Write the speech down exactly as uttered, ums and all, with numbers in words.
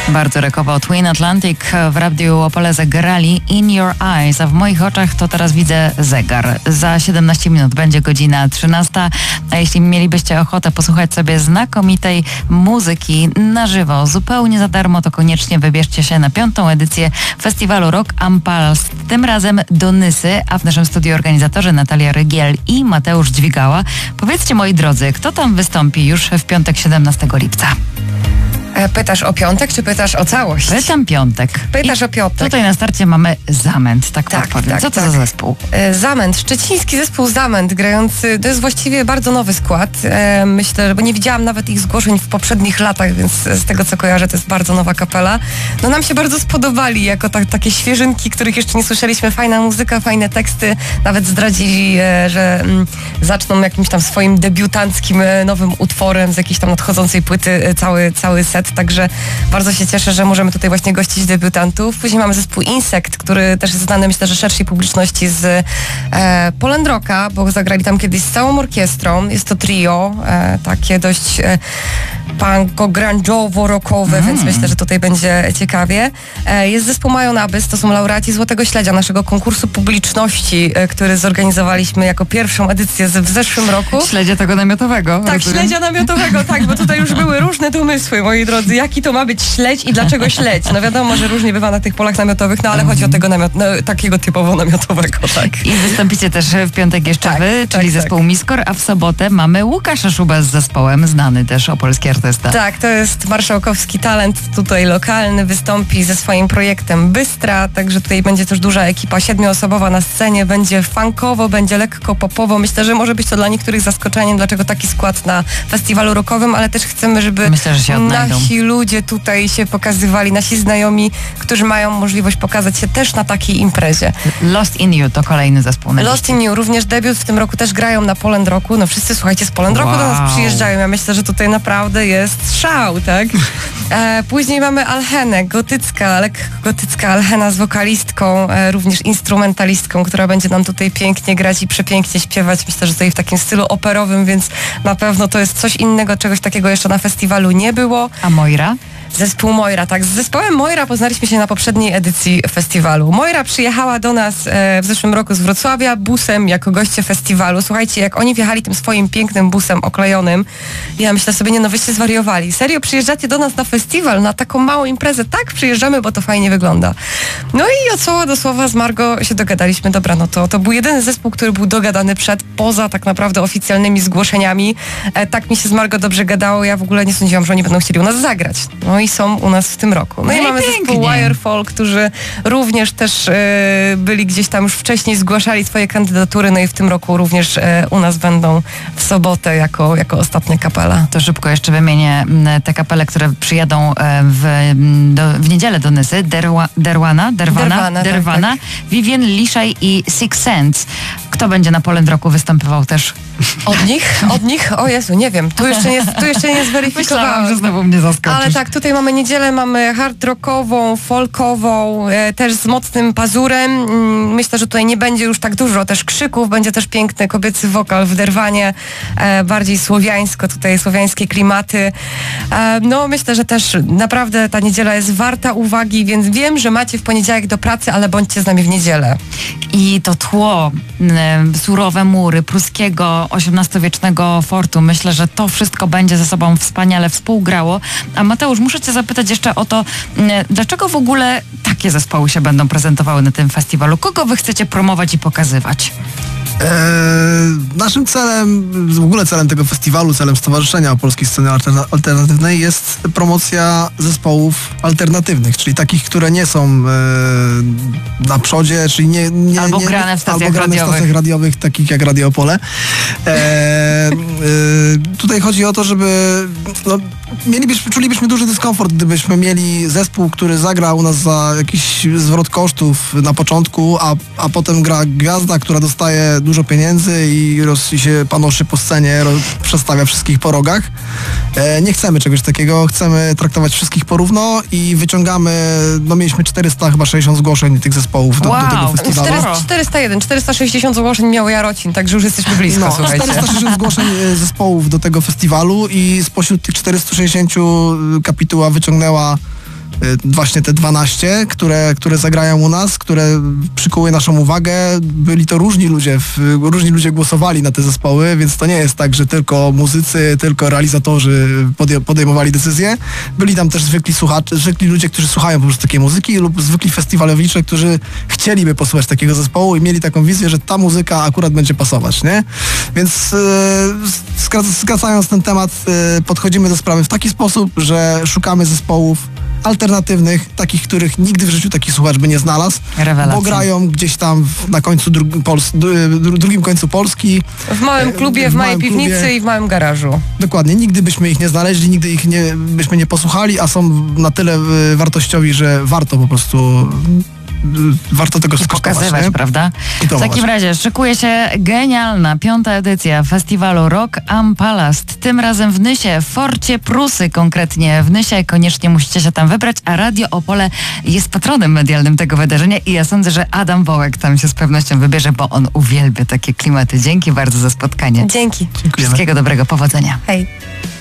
Bardzo rekował Twin Atlantic w Radiu Opole zagrali In Your Eyes, a w moich oczach to teraz widzę zegar. Za siedemnaście minut będzie godzina trzynasta, a jeśli mielibyście ochotę posłuchać sobie znakomitej muzyki na żywo, zupełnie za darmo, to koniecznie wybierzcie się na piątą edycję festiwalu Rock am Pals. Tym razem do Nysy, a w naszym studiu organizatorzy Natalia Rygiel i Mateusz Dźwigała. Powiedzcie, moi drodzy, kto tam wystąpi już w piątek siedemnastego lipca? Pytasz o piątek, czy pytasz o całość? Pytam piątek. Pytasz I o piątek. Tutaj na starcie mamy Zamęt, tak, Tak, podpowiem. tak, Co to tak. za zespół? E, Zamęt, szczeciński zespół Zamęt, grający, to jest właściwie bardzo nowy skład. E, myślę, bo nie widziałam nawet ich zgłoszeń w poprzednich latach, więc z tego co kojarzę, to jest bardzo nowa kapela. No nam się bardzo spodobali jako ta, takie świeżynki, których jeszcze nie słyszeliśmy. Fajna muzyka, fajne teksty. Nawet zdradzili, e, że m, zaczną jakimś tam swoim debiutanckim e, nowym utworem z jakiejś tam nadchodzącej płyty e, cały, cały set, także bardzo się cieszę, że możemy tutaj właśnie gościć debiutantów. Później mamy zespół Insekt, który też jest znany, myślę, że szerszej publiczności z e, Poland Rocka, bo zagrali tam kiedyś z całą orkiestrą. Jest to trio, e, takie dość e, punko-grunge'owo-rockowe, mm. więc myślę, że tutaj będzie ciekawie. E, jest zespół Majonabys, to są laureaci Złotego Śledzia, naszego konkursu publiczności, e, który zorganizowaliśmy jako pierwszą edycję z, w zeszłym roku. Śledzia tego namiotowego. Tak, rozumiem. śledzia namiotowego, tak, bo tutaj już były różne domysły, moi drodzy, jaki to ma być śledź i dlaczego śledź. No wiadomo, że różnie bywa na tych polach namiotowych, no ale chodzi o tego namiot, no, takiego typowo namiotowego, tak. I wystąpicie też w piątek jeszcze Tak, wy, tak, czyli tak. zespół Miskor, a w sobotę mamy Łukasza Szubę z zespołem, znany też opolski artysta. Tak, to jest marszałkowski talent tutaj lokalny, wystąpi ze swoim projektem Bystra, także tutaj będzie też duża ekipa siedmioosobowa na scenie, będzie funkowo, będzie lekko popowo. Myślę, że może być to dla niektórych zaskoczeniem, dlaczego taki skład na festiwalu rockowym, ale też chcemy, żeby Myślę, że się odnajdą. nasi ludzie tutaj się pokazywali, nasi znajomi, którzy mają możliwość pokazać się też na takiej imprezie. Lost in You to kolejny zespół. na Lost in You, również debiut w tym roku, też grają na Poland Rocku. No wszyscy, słuchajcie, z Poland Rocku Wow. do nas przyjeżdżają. Ja myślę, że tutaj naprawdę jest szał, tak? E, później mamy Alhenę, gotycka, lekko gotycka Alhena z wokalistką, e, również instrumentalistką, która będzie nam tutaj pięknie grać i przepięknie śpiewać. Myślę, że tutaj w takim stylu operowym, więc na pewno to jest coś innego, czegoś takiego jeszcze na festiwalu nie było. A Moira? Zespół Moira, tak. Z zespołem Moira poznaliśmy się na poprzedniej edycji festiwalu. Moira przyjechała do nas e, w zeszłym roku z Wrocławia busem jako goście festiwalu. Słuchajcie, jak oni wjechali tym swoim pięknym busem oklejonym, ja myślę sobie, nie no, wyście zwariowali. Serio, przyjeżdżacie do nas na festiwal, na taką małą imprezę? Tak, przyjeżdżamy, bo to fajnie wygląda. No i od słowa do słowa z Margo się dogadaliśmy. Dobra, no to, to był jedyny zespół, który był dogadany przed, poza tak naprawdę oficjalnymi zgłoszeniami. E, tak mi się z Margo dobrze gadało, ja w ogóle nie sądziłam, że oni będą chcieli u nas zagrać. No i są u nas w tym roku. No, No i i mamy pięknie. zespół Wirefall, którzy również też e, byli gdzieś tam już wcześniej, zgłaszali swoje kandydatury, no i w tym roku również e, u nas będą w sobotę jako, jako ostatnia kapela. To szybko jeszcze wymienię m, te kapele, które przyjadą e, w, m, do, w niedzielę do Nysy. Derwa, Derwana, Derwana, Derwana, tak, Derwana, tak. Vivien Liszaj i Six Sense. Kto będzie na Poland Rocku występował też? Od nich? Od nich? O Jezu, nie wiem. Tu jeszcze nie, tu jeszcze nie zweryfikowałam. Myślałam, że znowu mnie zaskoczysz. Ale tak, tutaj mamy niedzielę, mamy hard rockową, folkową, e, też z mocnym pazurem. Mm, Myślę, że tutaj nie będzie już tak dużo też krzyków, będzie też piękny kobiecy wokal w Derwanie, e, bardziej słowiańsko, tutaj słowiańskie klimaty. E, no myślę, że też naprawdę ta niedziela jest warta uwagi, więc wiem, że macie w poniedziałek do pracy, ale bądźcie z nami w niedzielę. I to tło, m, surowe mury pruskiego osiemnastowiecznego fortu. Myślę, że to wszystko będzie ze sobą wspaniale współgrało. A Mateusz, muszę cię zapytać jeszcze o to, m, dlaczego w ogóle takie zespoły się będą prezentowały na tym festiwalu? Kogo wy chcecie promować i pokazywać? Eee, naszym celem, w ogóle celem tego festiwalu, celem Stowarzyszenia Polskiej Sceny Alterna- Alternatywnej jest promocja zespołów alternatywnych, czyli takich, które nie są e, na przodzie, czyli nie... nie Albo nie, grane w stacjach albo grane radiowych. w stacjach radiowych, takich jak Radio Opole. E, e, tutaj chodzi o to, żeby... No, mielibyśmy, czulibyśmy duży dyskomfort, gdybyśmy mieli zespół, który zagra u nas za jakiś zwrot kosztów na początku, a, a potem gra gwiazda, która dostaje dużo pieniędzy i, roz, i się panoszy po scenie, roz, przedstawia wszystkich po rogach. E, nie chcemy czegoś takiego, chcemy traktować wszystkich porówno i wyciągamy, no mieliśmy czterysta chyba sześćdziesiąt zgłoszeń tych zespołów do, Wow, do tego festiwalu. czterysta, czterysta jeden, czterysta sześćdziesiąt zgłoszeń miał Jarocin, także już jesteśmy blisko, No, słuchajcie. czterysta sześćdziesiąt zgłoszeń e, zespołów do tego festiwalu i spośród tych czterystu sześćdziesięciu kapituła wyciągnęła właśnie te dwanaście, które, które zagrają u nas, które przykuły naszą uwagę. Byli to różni ludzie, w, różni ludzie głosowali na te zespoły, więc to nie jest tak, że tylko muzycy, tylko realizatorzy podej- podejmowali decyzje. Byli tam też zwykli słuchacze, zwykli ludzie, którzy słuchają po prostu takiej muzyki lub zwykli festiwalowicze, którzy chcieliby posłuchać takiego zespołu i mieli taką wizję, że ta muzyka akurat będzie pasować, nie? Więc yy, skracając ten temat, yy, podchodzimy do sprawy w taki sposób, że szukamy zespołów alternatywnych, takich, których nigdy w życiu taki słuchacz by nie znalazł, Rewelacja. bo grają gdzieś tam w, na końcu dru, Pols, dru, drugim końcu Polski. W małym klubie, w, w małej piwnicy klubie. I w małym garażu. Dokładnie, nigdy byśmy ich nie znaleźli, nigdy ich nie, byśmy nie posłuchali, a są na tyle wartościowi, że warto po prostu warto tego skosztować, pokazywać, nie? Prawda? W takim razie szykuje się genialna piąta edycja festiwalu Rock am Palast. Tym razem w Nysie, w Forcie Prusy konkretnie. W Nysie koniecznie musicie się tam wybrać, a Radio Opole jest patronem medialnym tego wydarzenia i ja sądzę, że Adam Wołek tam się z pewnością wybierze, bo on uwielbia takie klimaty. Dzięki bardzo za spotkanie. Dzięki. Dziękujemy. Wszystkiego dobrego, powodzenia. Hej.